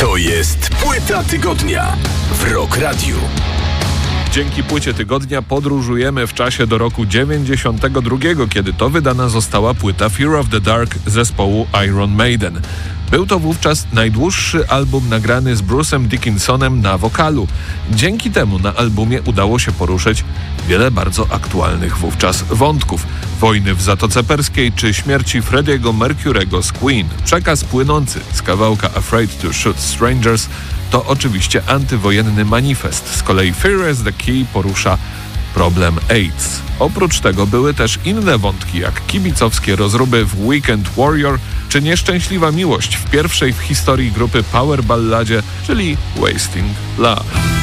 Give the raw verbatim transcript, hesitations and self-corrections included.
To jest Płyta Tygodnia w Rock Radiu. Dzięki Płycie Tygodnia podróżujemy w czasie do roku dziewięćdziesiątego drugiego, kiedy to wydana została płyta Fear of the Dark zespołu Iron Maiden. Był to wówczas najdłuższy album nagrany z Bruce'em Dickinsonem na wokalu. Dzięki temu na albumie udało się poruszyć wiele bardzo aktualnych wówczas wątków. Wojny w Zatoce Perskiej czy śmierci Freddie'ego Mercury'ego z Queen. Przekaz płynący z kawałka Afraid to Shoot Strangers to oczywiście antywojenny manifest. Z kolei Fear is the Key porusza problem AIDS. Oprócz tego były też inne wątki, jak kibicowskie rozruby w Weekend Warrior, czy nieszczęśliwa miłość w pierwszej w historii grupy power balladzie, czyli Wasting Love.